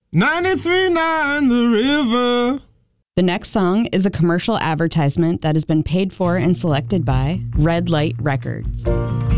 93.9 The River. The next song is a commercial advertisement that has been paid for and selected by Red Light Records.